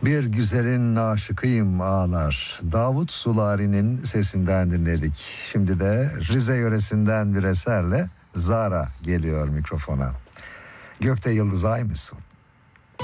Bir güzelin aşıkıyım ağlar. Davut Sulari'nin sesinden dinledik. Şimdi de Rize yöresinden bir eserle Zara geliyor mikrofona. Gökte yıldız ay mısın?